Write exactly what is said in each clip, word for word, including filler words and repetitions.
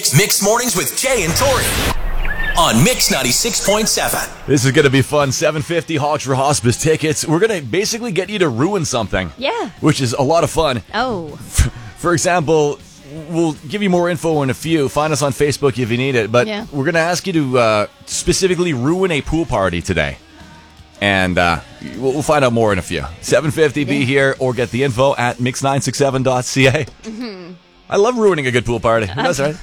Mixed Mornings with Jay and Tori on Mix ninety-six point seven. This is going to be fun. seven fifty Hogs for Hospice tickets. We're going to basically get you to ruin something. Yeah. Which is a lot of fun. Oh. For example, we'll give you more info in a few. Find us on Facebook if you need it. But yeah. we're going to ask you to uh, specifically ruin a pool party today. And uh, we'll, we'll find out more in a few. seven fifty, be yeah. here or get the info at mix nine six seven dot c a. Mm-hmm. I love ruining a good pool party. That's right.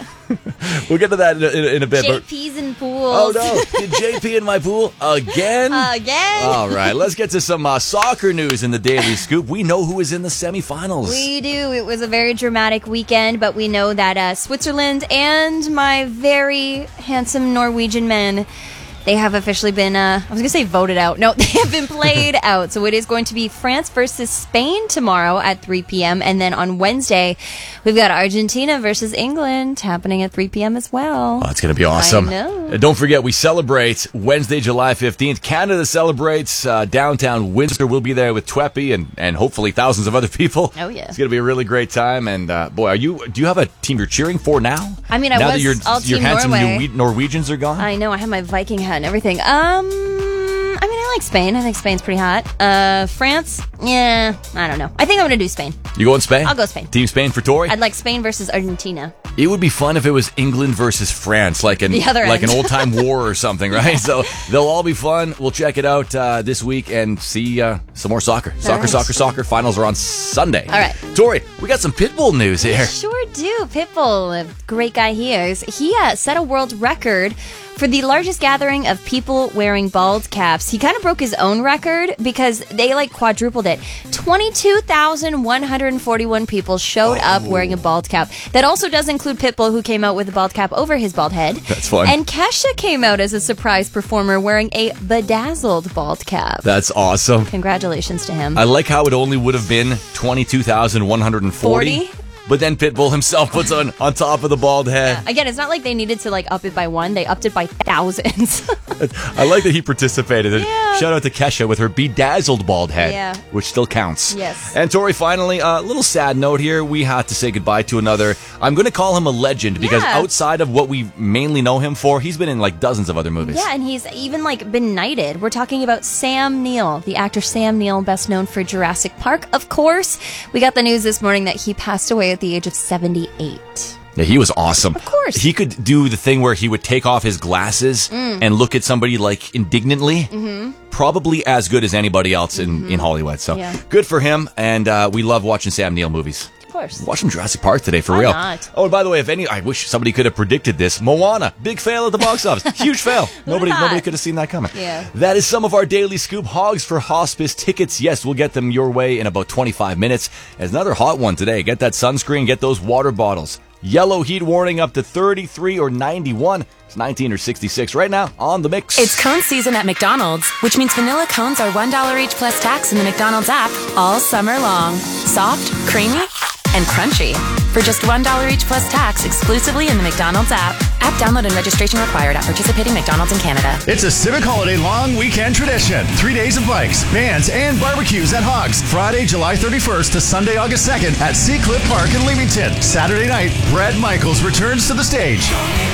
We'll get to that in a, in a, in a bit. J P's in pools. Oh, no. Did J P in my pool again? Again? All right. Let's get to some uh, soccer news in the Daily Scoop. We know who is in the semifinals. We do. It was a very dramatic weekend, but we know that uh, Switzerland and my very handsome Norwegian men, they have officially been, uh, I was going to say voted out. No, they have been played out. So it is going to be France versus Spain tomorrow at three p.m. And then on Wednesday, we've got Argentina versus England happening at three p.m. as well. Oh, it's going to be awesome. I know. And don't forget, we celebrate Wednesday, July fifteenth. Canada celebrates. Uh, downtown Windsor will be there with Tweppy and, and hopefully thousands of other people. Oh, yeah. It's going to be a really great time. And, uh, boy, are you? do you have a team you're cheering for now? I mean, I now was that your, all your Team handsome Norway. Norwe- Norwegians are gone? I know. I have my Viking hat and everything. Um, I mean, I like Spain. I think Spain's pretty hot. Uh, France? Yeah, I don't know. I think I'm going to do Spain. You going Spain? I'll go Spain. Team Spain for Tori? I'd like Spain versus Argentina. It would be fun if it was England versus France, like an The other like end. an old-time war or something, right? So they'll all be fun. We'll check it out uh, this week and see uh, some more soccer. Soccer, right. soccer, soccer. Finals are on Sunday. All right. Tori, we got some Pitbull news here. Sure do. Pitbull, a great guy he is. He uh, set a world record for the largest gathering of people wearing bald caps. He kind of broke his own record because they like quadrupled it. twenty-two thousand one hundred forty-one people showed oh. up wearing a bald cap. That also does include Pitbull, who came out with a bald cap over his bald head. That's fun. And Kesha came out as a surprise performer wearing a bedazzled bald cap. That's awesome. Congratulations to him. I like how it only would have been twenty-two thousand one hundred forty. forty? But then Pitbull himself puts on, on top of the bald head. Yeah. Again, it's not like they needed to like up it by one. They upped it by thousands. I like that he participated. Yeah. Shout out to Kesha with her bedazzled bald head, Yeah. which still counts. Yes. And Tori, finally, a uh, little sad note here. We had to say goodbye to another. I'm going to call him a legend because Yeah. outside of what we mainly know him for, he's been in like dozens of other movies. Yeah, and he's even like been knighted. We're talking about Sam Neill, the actor Sam Neill, best known for Jurassic Park, of course. We got the news this morning that he passed away at the age of seventy-eight. Yeah, he was awesome. Of course. He could do the thing where he would take off his glasses Mm. and look at somebody like indignantly. Mm-hmm. Probably as good as anybody else in, Mm-hmm. in Hollywood. So Yeah. good for him. And uh, we love watching Sam Neill movies. Of course. Watching Jurassic Park today, for Why real. not? Oh, and by the way, if any, I wish somebody could have predicted this. Moana, big fail at the box office. Huge fail. Nobody not? nobody could have seen that coming. Yeah. That is some of our Daily Scoop Hogs for Hospice tickets. Yes, we'll get them your way in about twenty-five minutes. There's another hot one today. Get that sunscreen, get those water bottles. Yellow heat warning up to thirty-three or ninety-one. It's nineteen or sixty-six right now on the mix. It's cone season at McDonald's, which means vanilla cones are one dollar each plus tax in the McDonald's app all summer long. Soft, creamy, and crunchy. For just one dollar each plus tax exclusively in the McDonald's app. App download and registration required at participating McDonald's in Canada. It's a Civic Holiday long weekend tradition. Three days of bikes, bands, and barbecues at Hogs. Friday, July thirty-first to Sunday, August second at Seacliff Park in Leamington. Saturday night, Brad Michaels returns to the stage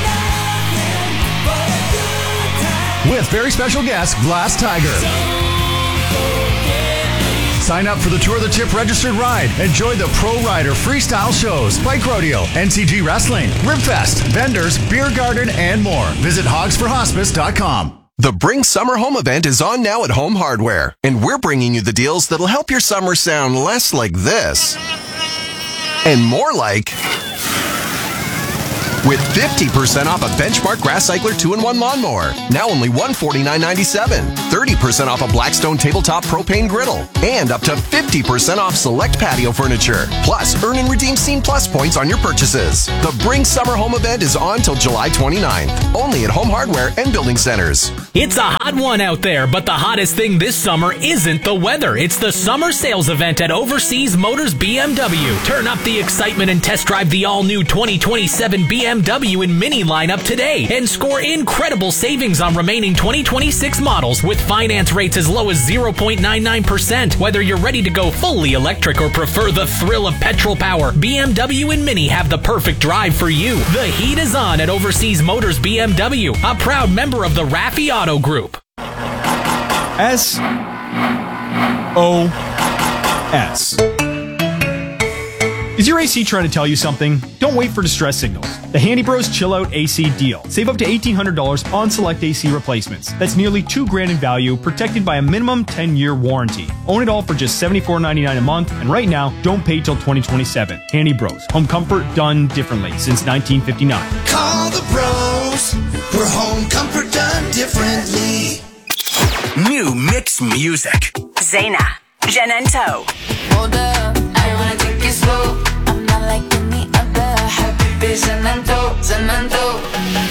with very special guest, Glass Tiger. Sign up for the Tour the Tip registered ride. Enjoy the Pro Rider freestyle shows, bike rodeo, N C G wrestling, Ribfest, vendors, beer garden, and more. Visit hogs for hospice dot com. The Bring Summer Home event is on now at Home Hardware, and we're bringing you the deals that'll help your summer sound less like this and more like... With fifty percent off a Benchmark Grass Cycler two in one lawnmower. Now only one hundred forty-nine ninety-seven. thirty percent off a Blackstone Tabletop Propane Griddle. And up to fifty percent off select patio furniture. Plus, earn and redeem Scene Plus points on your purchases. The Bring Summer Home event is on till July twenty-ninth. Only at Home Hardware and Building Centers. It's a hot one out there, but the hottest thing this summer isn't the weather. It's the summer sales event at Overseas Motors B M W. Turn up the excitement and test drive the all-new twenty twenty-seven B M W M W and Mini lineup today and score incredible savings on remaining twenty twenty-six models with finance rates as low as zero point nine nine percent. Whether you're ready to go fully electric or prefer the thrill of petrol power, B M W and Mini have the perfect drive for you. The heat is on at Overseas Motors B M W, a proud member of the Raffi Auto Group. S O S. Is your A C trying to tell you something? Don't wait for distress signals. The Handy Bros Chill Out A C deal. Save up to eighteen hundred dollars on select A C replacements. That's nearly two grand in value, protected by a minimum ten-year warranty. Own it all for just seventy-four ninety-nine a month, and right now, don't pay till twenty twenty-seven. Handy Bros. Home comfort done differently since nineteen fifty-nine. Call the bros for home comfort done differently. New mix music. Zaina, Genento. Hold up, I wanna take it slow. I'm not like any other. Happy Zenando, Zenando.